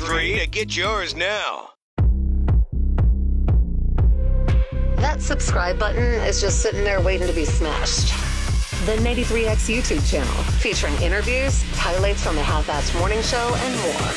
free to get yours now. That subscribe button is just sitting there waiting to be smashed. The 93X YouTube channel, featuring interviews, highlights from the Half-Assed Morning Show, and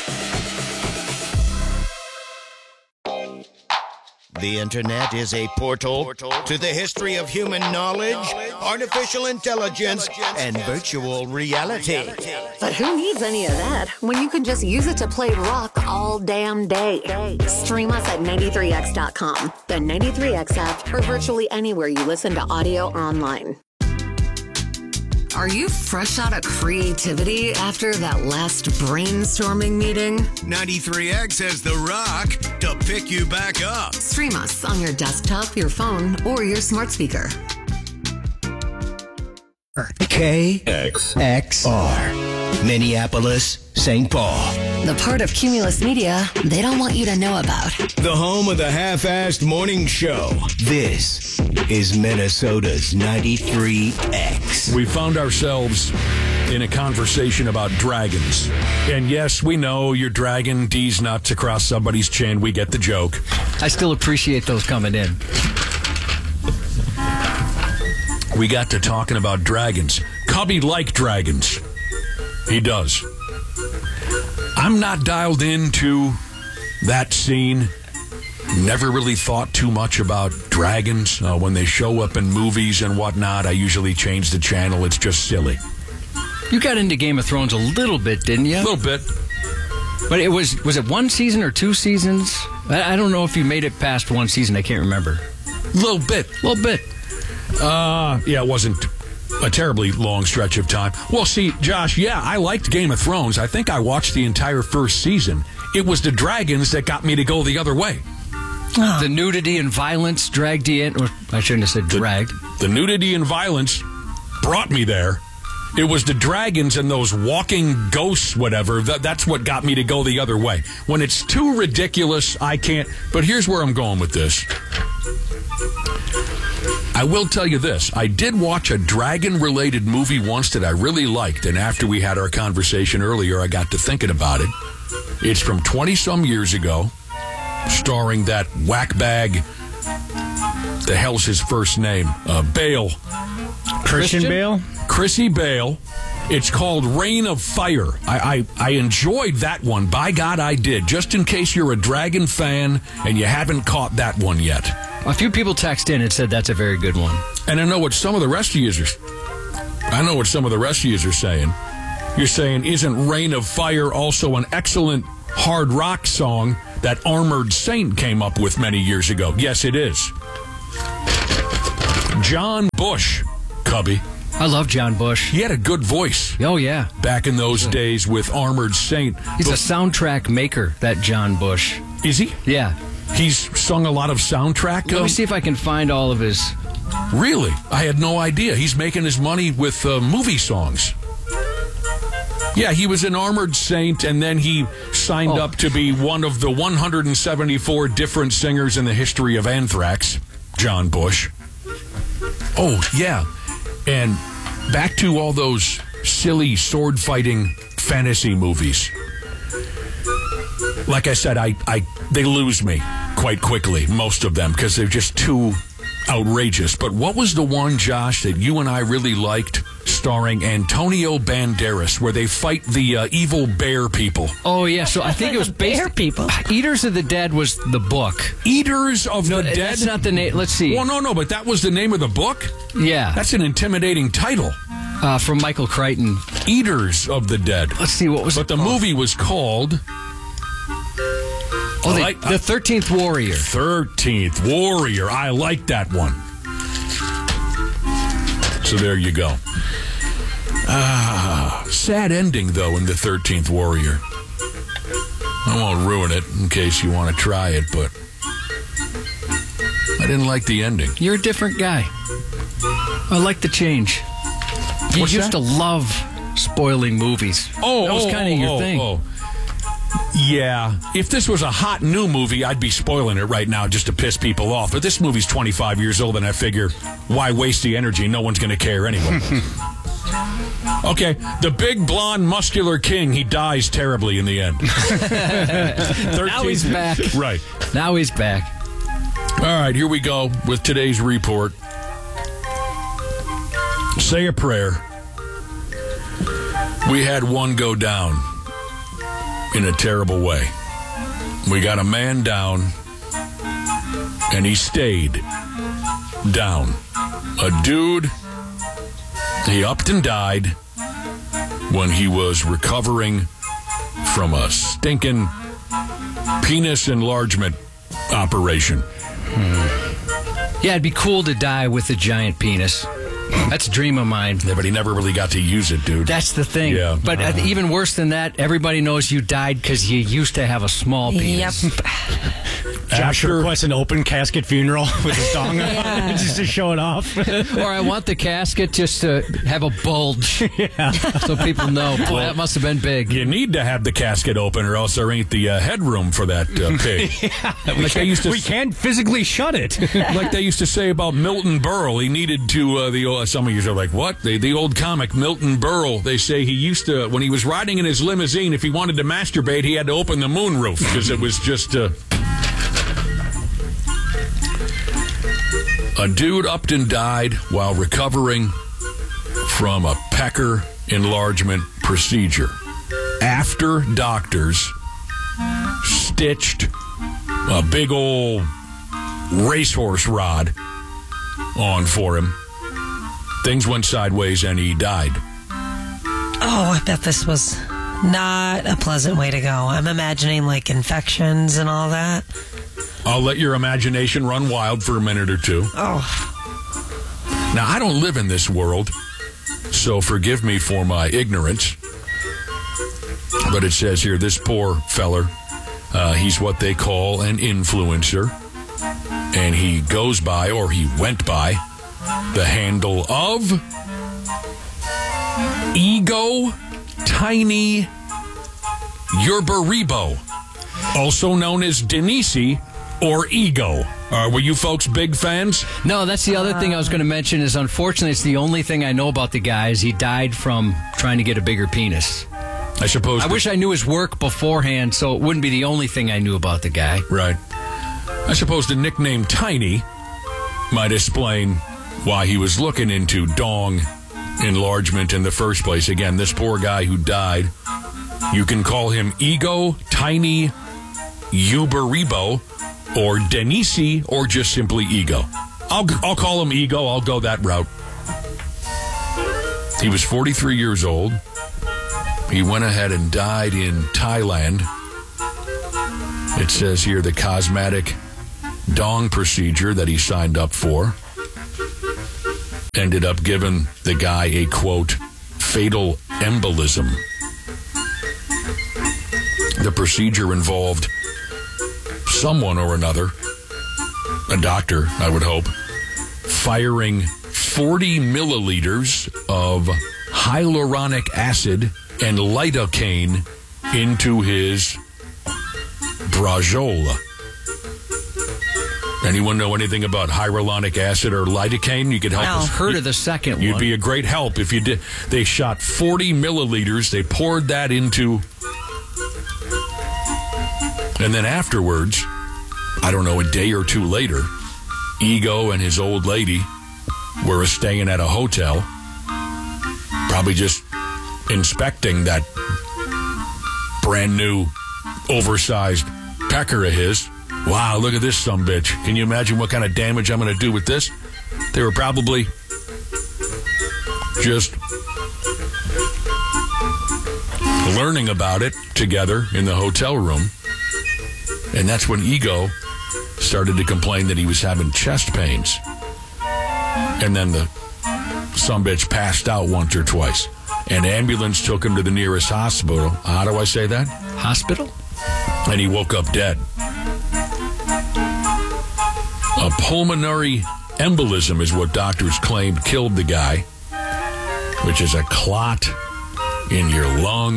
more. The internet is a portal to the history of human knowledge, artificial intelligence, and virtual reality. But who needs any of that when you can just use it to play rock all damn day? Stream us at 93x.com, the 93X app, or virtually anywhere you listen to audio or online. Are you fresh out of creativity after that last brainstorming meeting? 93X has The Rock to pick you back up. Stream us on your desktop, your phone, or your smart speaker. KXR, Minneapolis, St. Paul. The part of Cumulus Media they don't want you to know about. The home of the Half-Assed Morning Show. This is Minnesota's 93X. We found ourselves in a conversation about dragons. And yes, we know you're dragging D's nuts across somebody's chin. We get the joke. I still appreciate those coming in. We got to talking about dragons. Cubby like dragons. He does. I'm not dialed into that scene. Never really thought too much about dragons. When they show up in movies and whatnot, I usually change the channel. It's just silly. You got into Game of Thrones a little bit, didn't you? A little bit. But it was it one season or two seasons? I don't know if you made it past one season. I can't remember. A little bit. Yeah, it wasn't a terribly long stretch of time. Well, see, Josh, yeah, I liked Game of Thrones. I think I watched the entire first season. It was the dragons that got me to go the other way. The nudity and violence dragged you in. Or I shouldn't have said dragged. The nudity and violence brought me there. It was the dragons and those walking ghosts, whatever. That's what got me to go the other way. When it's too ridiculous, I can't. But here's where I'm going with this. I will tell you this. I did watch a dragon-related movie once that I really liked, and after we had our conversation earlier, I got to thinking about it. It's from 20-some years ago, starring that whackbag, the hell's his first name? Bale. Christian Bale? Chrissy Bale. It's called Reign of Fire. I enjoyed that one. By God, I did. Just in case you're a dragon fan and you haven't caught that one yet. A few people texted in and said that's a very good one. And I know what some of the rest of you are saying. You're saying, isn't Reign of Fire also an excellent hard rock song that Armored Saint came up with many years ago? Yes, it is. John Bush, Cubby. I love John Bush. He had a good voice. Oh, yeah. Back in those days with Armored Saint. He's a soundtrack maker, that John Bush. Is he? Yeah. He's sung a lot of soundtrack. Let me see if I can find all of his. Really? I had no idea. He's making his money with movie songs. Yeah, he was an Armored Saint, and then he signed up to be one of the 174 different singers in the history of Anthrax, John Bush. Oh, yeah. And back to all those silly sword-fighting fantasy movies. Like I said, they lose me quite quickly, most of them, because they're just too outrageous. But what was the one, Josh, that you and I really liked, starring Antonio Banderas, where they fight the evil bear people? Oh, yeah. So I think it was bear people. Eaters of the Dead was the book. Eaters of the Dead? That's not the name. Let's see. Well, no, but that was the name of the book? Yeah. That's an intimidating title. From Michael Crichton. Eaters of the Dead. Let's see, what was it called? But the movie was called... Oh, the 13th Warrior. 13th Warrior. I like that one. So there you go. Sad ending, though, in the 13th Warrior. I won't ruin it in case you want to try it, but I didn't like the ending. You're a different guy. I like the change. You used to love spoiling movies. That was kind of your thing. Yeah. If this was a hot new movie, I'd be spoiling it right now just to piss people off. But this movie's 25 years old, and I figure, why waste the energy? No one's going to care anyway. Okay, the big, blonde, muscular king, he dies terribly in the end. Now he's back. Right. Now he's back. All right, here we go with today's report. Say a prayer. We had one go down in a terrible way. We got a man down, and he stayed down. A dude, he upped and died when he was recovering from a stinking penis enlargement operation. Yeah, it'd be cool to die with a giant penis. That's a dream of mine. Yeah, but he never really got to use it, dude. That's the thing. Yeah. But even worse than that, everybody knows you died because you used to have a small penis. Yep. Josh requests an open casket funeral with his dong on just to show it off. Or I want the casket just to have a bulge so people know, boy, that must have been big. You need to have the casket open or else there ain't the headroom for that pig. We can't physically shut it. Like they used to say about Milton Berle. He needed to, some of you are like, what? The old comic, Milton Berle, they say he used to, when he was riding in his limousine, if he wanted to masturbate, he had to open the moonroof because it was just... A dude upped and died while recovering from a pecker enlargement procedure after doctors stitched a big old racehorse rod on for him. Things went sideways and he died. Oh, I bet this was not a pleasant way to go. I'm imagining like infections and all that. I'll let your imagination run wild for a minute or two. Oh. Now, I don't live in this world, so forgive me for my ignorance. But it says here, this poor feller, he's what they call an influencer. And he goes by, or he went by, the handle of Ego Tiny Yerberibo, also known as Denisi or Ego. Were you folks big fans? No, that's the other thing I was going to mention is unfortunately it's the only thing I know about the guy is he died from trying to get a bigger penis. I suppose. I wish I knew his work beforehand so it wouldn't be the only thing I knew about the guy. Right. I suppose the nickname Tiny might explain why he was looking into dong enlargement in the first place. Again, this poor guy who died, you can call him Ego Tiny Yerberibo or Denisi or just simply Ego. I'll call him Ego. I'll go that route. He was 43 years old. He went ahead and died in Thailand. It says here the cosmetic dong procedure that he signed up for ended up giving the guy a, quote, fatal embolism. The procedure involved someone or another, a doctor, I would hope, firing 40 milliliters of hyaluronic acid and lidocaine into his brajola. Anyone know anything about hyaluronic acid or lidocaine? You could help us. Heard of the second one. You'd be a great help if you did. They shot 40 milliliters. They poured that into... And then afterwards, I don't know, a day or two later, Ego and his old lady were staying at a hotel, probably just inspecting that brand new, oversized pecker of his. Wow, look at this sumbitch. Can you imagine what kind of damage I'm going to do with this? They were probably just learning about it together in the hotel room. And that's when Ego started to complain that he was having chest pains. And then the sumbitch passed out once or twice. An ambulance took him to the nearest hospital. How do I say that? Hospital? And he woke up dead. A pulmonary embolism is what doctors claimed killed the guy, which is a clot in your lung.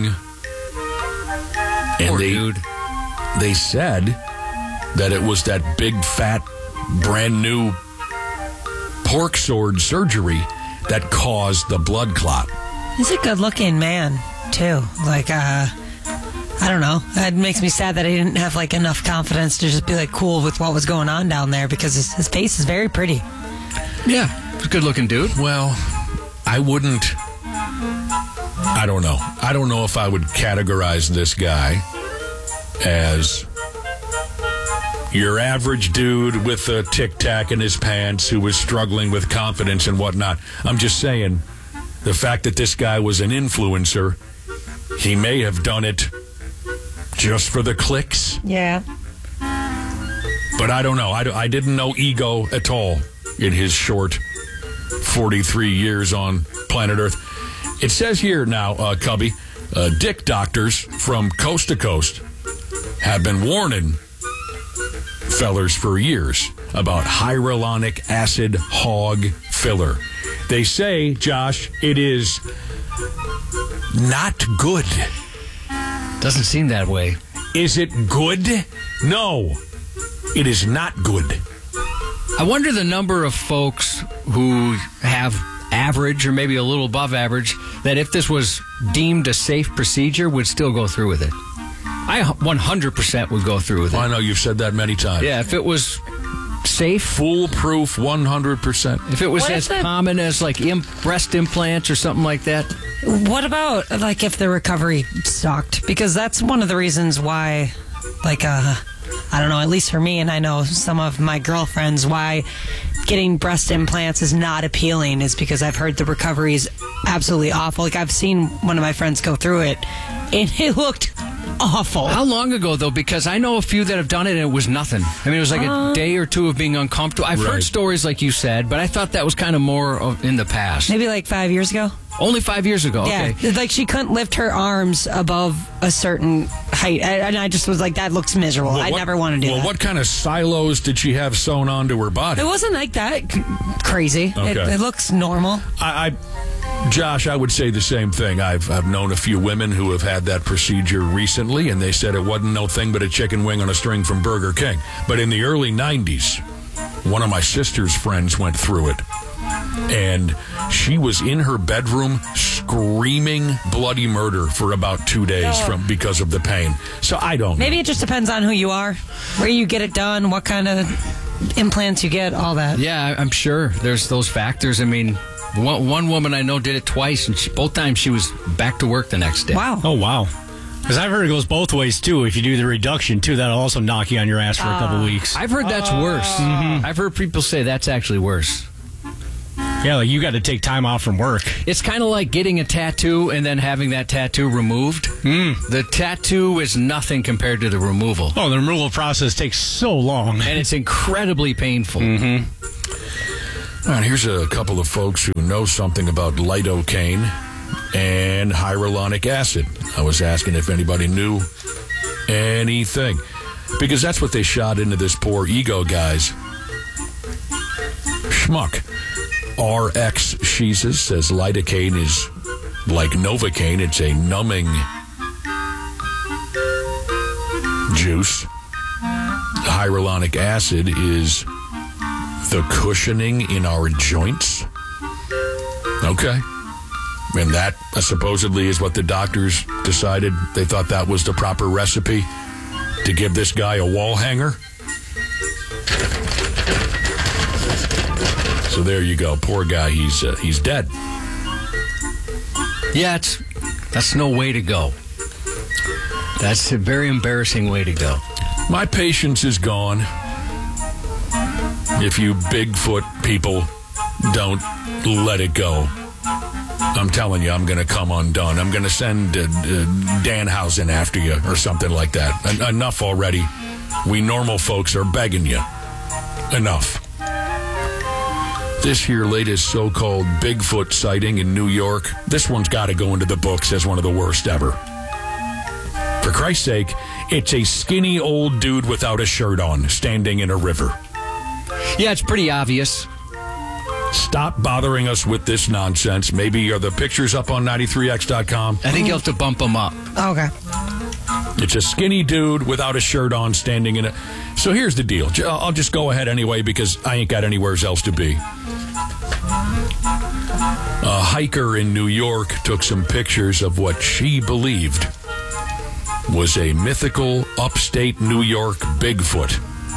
And Poor dude. They said that it was that big, fat, brand new pork sword surgery that caused the blood clot. He's a good-looking man, too. Like, I don't know. It makes me sad that he didn't have, like, enough confidence to just be, like, cool with what was going on down there because his face is very pretty. Yeah, he's a good-looking dude. Well, I wouldn't... I don't know. I don't know if I would categorize this guy as your average dude with a tic-tac in his pants who was struggling with confidence and whatnot. I'm just saying, the fact that this guy was an influencer, he may have done it just for the clicks. Yeah. But I don't know. I didn't know Ego at all in his short 43 years on planet Earth. It says here now, Cubby, dick doctors from coast to coast have been warning fellers for years about hyaluronic acid hog filler. They say, Josh, it is not good. Doesn't seem that way. Is it good? No, it is not good. I wonder the number of folks who have average or maybe a little above average that if this was deemed a safe procedure would still go through with it. I 100% would go through with it. I know you've said that many times. Yeah, if it was safe, foolproof, 100%. If it was as common as like breast implants or something like that. What about like if the recovery sucked? Because that's one of the reasons why, like, I don't know, at least for me, and I know some of my girlfriends, why getting breast implants is not appealing is because I've heard the recovery is absolutely awful. Like, I've seen one of my friends go through it, and it looked awful. How long ago, though? Because I know a few that have done it, and it was nothing. I mean, it was like a day or two of being uncomfortable. I've heard stories like you said, but I thought that was kind of more in the past. Maybe like 5 years ago? Only 5 years ago, yeah, okay. Like she couldn't lift her arms above a certain height. And I just was like, that looks miserable. I never want to do that. Well, what kind of silos did she have sewn onto her body? It wasn't like that crazy. Okay. It looks normal. Josh, I would say the same thing. I've known a few women who have had that procedure recently, and they said it wasn't no thing but a chicken wing on a string from Burger King. But in the early 90s, one of my sister's friends went through it. And she was in her bedroom screaming bloody murder for about 2 days because of the pain. So I don't know. Maybe it just depends on who you are, where you get it done, what kind of implants you get, all that. Yeah, I'm sure there's those factors. I mean, one woman I know did it twice, and both times she was back to work the next day. Wow. Oh, wow. Because I've heard it goes both ways, too. If you do the reduction, too, that'll also knock you on your ass for a couple weeks. I've heard that's worse. Mm-hmm. I've heard people say that's actually worse. Yeah, like you got to take time off from work. It's kind of like getting a tattoo and then having that tattoo removed. The tattoo is nothing compared to the removal. Oh, the removal process takes so long. And it's incredibly painful. Mm-hmm. All right, here's a couple of folks who know something about lidocaine and hyaluronic acid. I was asking if anybody knew anything. Because that's what they shot into this poor Ego guy's schmuck. RX Sheezes says lidocaine is like Novocaine. It's a numbing juice. Hyaluronic acid is the cushioning in our joints. Okay. And that supposedly is what the doctors decided. They thought that was the proper recipe to give this guy a wall hanger. So there you go. Poor guy, he's dead. Yeah, that's no way to go. That's a very embarrassing way to go. My patience is gone. If you Bigfoot people don't let it go, I'm telling you, I'm going to come undone. I'm going to send Danhausen after you or something like that. Enough already. We normal folks are begging you. Enough. This here latest so-called Bigfoot sighting in New York, this one's got to go into the books as one of the worst ever. For Christ's sake, it's a skinny old dude without a shirt on standing in a river. Yeah, it's pretty obvious. Stop bothering us with this nonsense. Maybe are the pictures up on 93x.com? I think you'll have to bump them up. Okay. It's a skinny dude without a shirt on standing in it. So here's the deal. I'll just go ahead anyway because I ain't got anywhere else to be. A hiker in New York took some pictures of what she believed was a mythical upstate New York Bigfoot.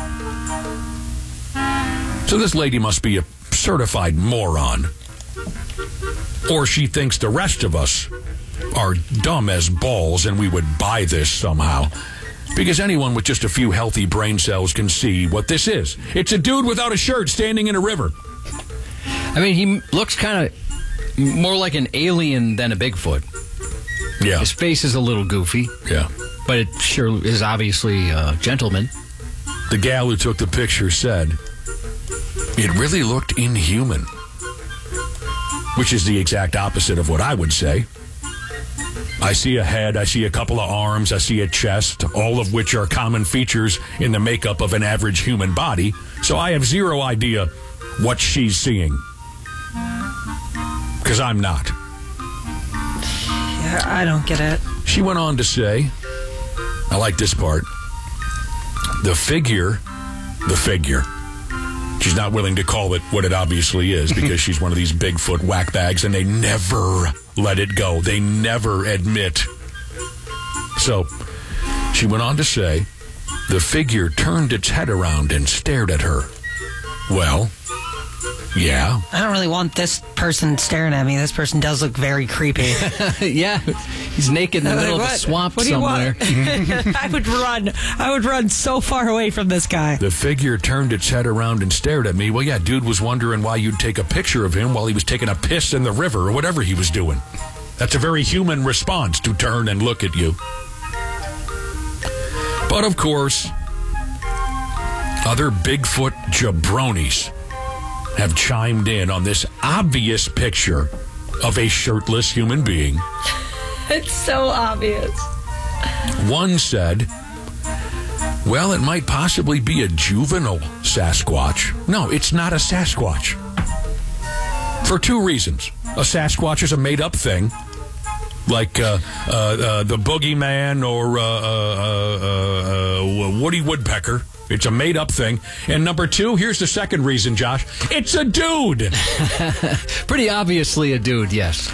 So this lady must be a certified moron. Or she thinks the rest of us are dumb as balls and we would buy this somehow. Because anyone with just a few healthy brain cells can see what this is. It's a dude without a shirt standing in a river. I mean, he looks kind of more like an alien than a Bigfoot. Yeah. His face is a little goofy. Yeah. But it sure is obviously a gentleman. The gal who took the picture said, it really looked inhuman. Which is the exact opposite of what I would say. I see a head, I see a couple of arms, I see a chest, all of which are common features in the makeup of an average human body. So I have zero idea what she's seeing. Because I'm not. Yeah, I don't get it. She went on to say, I like this part, the figure. She's not willing to call it what it obviously is because she's one of these Bigfoot whack bags and they never let it go. They never admit. So she went on to say, the figure turned its head around and stared at her. Well, yeah. I don't really want this person staring at me. This person does look very creepy. Yeah, he's naked in the middle of a swamp somewhere. I would run so far away from this guy. The figure turned its head around and stared at me. Well, yeah, dude was wondering why you'd take a picture of him while he was taking a piss in the river or whatever he was doing. That's a very human response to turn and look at you. But of course, other Bigfoot jabronis have chimed in on this obvious picture of a shirtless human being. It's so obvious. One said, well, it might possibly be a juvenile Sasquatch. No, it's not a Sasquatch. For two reasons. A Sasquatch is a made-up thing, like the boogeyman or Woody Woodpecker. It's a made-up thing. And number two, here's the second reason, Josh. It's a dude. Pretty obviously a dude, yes.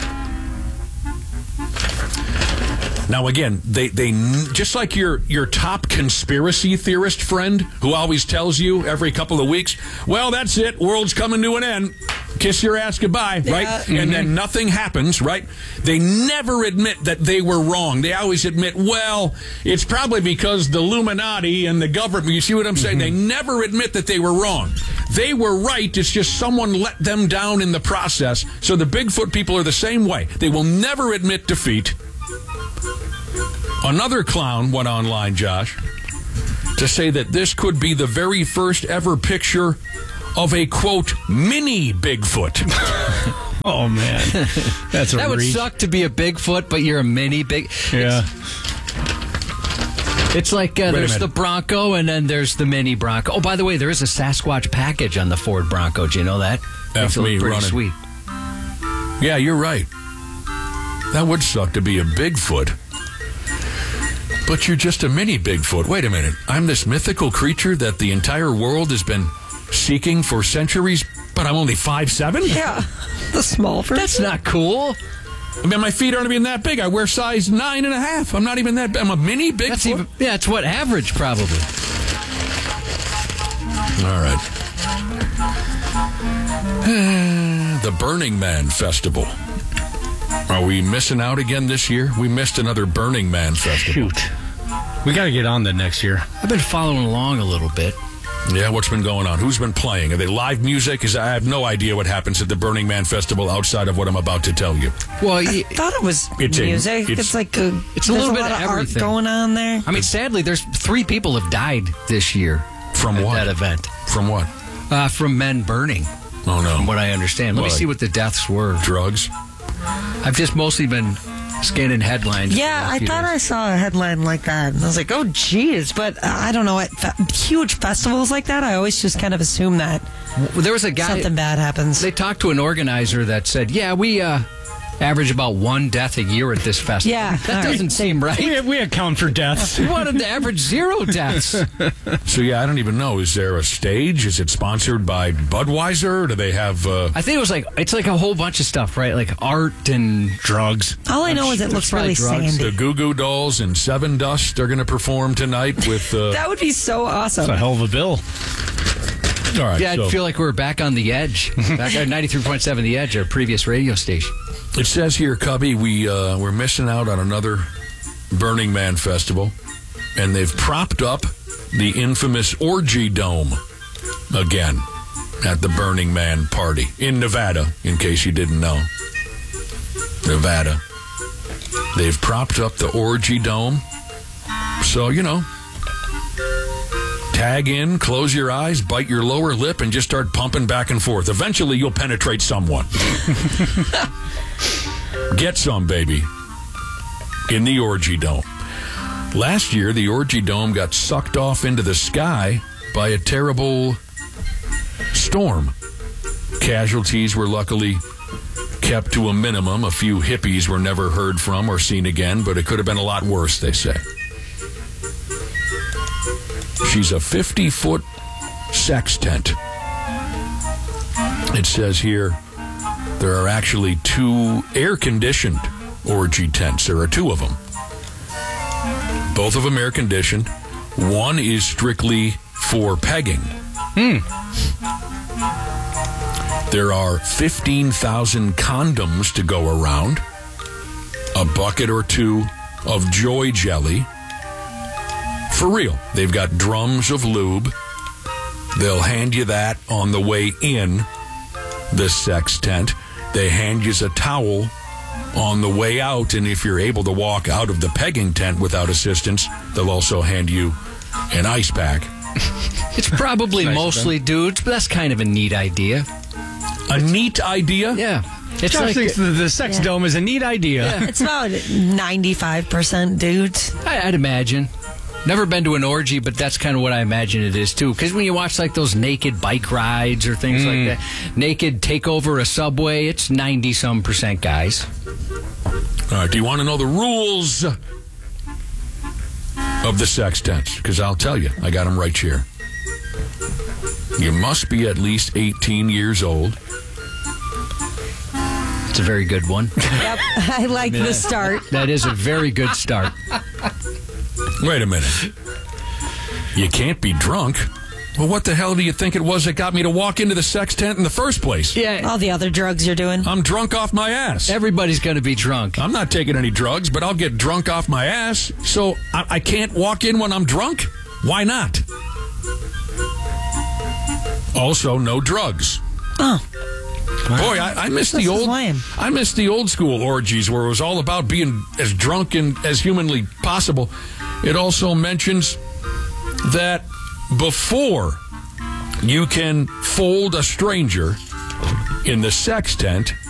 Now, again, they just like your top conspiracy theorist friend who always tells you every couple of weeks, well, that's it. World's coming to an end. Kiss your ass goodbye, right? Mm-hmm. And then nothing happens, right? They never admit that they were wrong. They always admit, well, it's probably because the Illuminati and the government, you see what I'm saying? Mm-hmm. They never admit that they were wrong. They were right. It's just someone let them down in the process. So the Bigfoot people are the same way. They will never admit defeat. Another clown went online, Josh, to say that this could be the very first ever picture of a, quote, mini Bigfoot. Oh, man. That's a That would reach. suck to be a Bigfoot, but you're a mini big... Yeah. It's like there's the Bronco and then there's the mini Bronco. Oh, by the way, there is a Sasquatch package on the Ford Bronco. Do you know that? That's me pretty running. Sweet. Yeah, you're right. That would suck to be a Bigfoot. But you're just a mini Bigfoot. Wait a minute. I'm this mythical creature that the entire world has been seeking for centuries, but I'm only 5'7"? Yeah. The small person. That's not cool. I mean, my feet aren't even that big. I wear size 9.5. I'm not even that big. I'm a mini Bigfoot. That's what average, probably. All right. The Burning Man Festival. Are we missing out again this year? We missed another Burning Man Festival. Shoot. We got to get on that next year. I've been following along a little bit. Yeah, what's been going on? Who's been playing? Are they live music? I have no idea what happens at the Burning Man Festival outside of what I'm about to tell you. Well, I thought it was music. It's like it's a little bit of of art everything going on there. I mean, sadly, there's 3 people have died this year. From what? At that event. From what? From men burning. Oh, no. From what I understand. Let me see what the deaths were. Drugs? I've just mostly been scanning headlines. Yeah, I thought I saw a headline like that. And I was like, oh, geez. But I don't know. At huge festivals like that, I always just kind of assume that there was a guy, something bad happens. They talked to an organizer that said, yeah, we average about 1 death a year at this festival. Yeah, That doesn't seem right. We account for deaths. We wanted to average 0 deaths. So, yeah, I don't even know. Is there a stage? Is it sponsored by Budweiser? Do they have... I think it's like a whole bunch of stuff, right? Like art and Drugs. All I know is it looks really drugs. The sandy. Goo Goo Dolls and Seven Dust are going to perform tonight with... That would be so awesome. That's a hell of a bill. all right, Yeah, so I feel like we're back on The Edge. Back at 93.7 The Edge, our previous radio station. it says here, Cubby, we're missing out on another Burning Man festival, and they've propped up the infamous Orgy Dome again at the Burning Man party in Nevada, in case you didn't know. Nevada. They've propped up the Orgy Dome. So, tag in, close your eyes, bite your lower lip, and just start pumping back and forth. Eventually, you'll penetrate someone. Get some, baby, in the Orgy Dome. Last year, the Orgy Dome got sucked off into the sky by a terrible storm. Casualties were luckily kept to a minimum. A few hippies were never heard from or seen again, but it could have been a lot worse, they say. She's a 50-foot sex tent. It says here there are actually 2 air-conditioned orgy tents. There are 2 of them. Both of them air-conditioned. One is strictly for pegging. There are 15,000 condoms to go around, a bucket or 2 of joy jelly. For real, they've got drums of lube. They'll hand you that on the way in the sex tent. They hand you a towel on the way out, and if you're able to walk out of the pegging tent without assistance, they'll also hand you an ice pack. It's probably mostly dudes, but that's kind of a neat idea. A neat idea? Yeah. It's Josh like thinks the sex dome is a neat idea. It's about 95% dudes. I'd imagine. Never been to an orgy, but that's kind of what I imagine it is, too. Because when you watch, like, those naked bike rides or things like that, naked take over a subway, it's 90-some% guys. All right, do you want to know the rules of the sex tents? Because I'll tell you, I got them right here. You must be at least 18 years old. It's a very good one. Yep, I like the start. That is a very good start. Wait a minute. You can't be drunk. Well, what the hell do you think it was that got me to walk into the sex tent in the first place? Yeah, All the other drugs you're doing. I'm drunk off my ass. everybody's going to be drunk. I'm not taking any drugs, but I'll get drunk off my ass. So I can't walk in when I'm drunk? Why not? Also, no drugs. Oh. Boy, I miss This the is old. lame. I miss the old school orgies where it was all about being as drunk and as humanly possible. It also mentions that before you can fold a stranger in the sex tent,